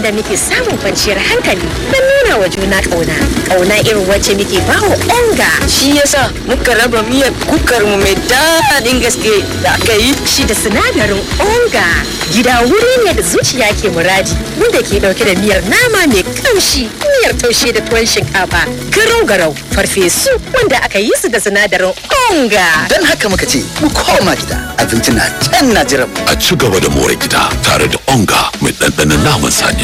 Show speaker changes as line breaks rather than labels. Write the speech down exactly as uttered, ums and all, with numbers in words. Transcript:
da muke samun kwanciyar hankali don nuna wa juna ƙauna. Ƙauna irin wacce muke bawa onga.
Shi yasa muka raba miyar kukar mu mai daɗin gaske da aka yi.
Shi da sinadarin onga. Gida wuri ne da zuciya ke muradi, wanda ke ɗauke da miyar nama mai ƙamshi, miyar taushe da tuwon shinkafa, garau-garau, farfesu wanda aka yi su da sinadarin onga.
Don haka muka ce mu koma gida, abinci na can na jiran.
A ci gaba da more gida tare da onga mai ɗanɗanon naman saniya.